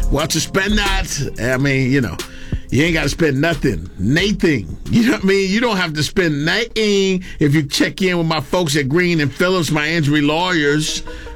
Well, to spend that, I mean, you ain't got to spend nothing. Nathan, you know what I mean? You don't have to spend nothing if you check in with my folks at Green and Phillips, my injury lawyers.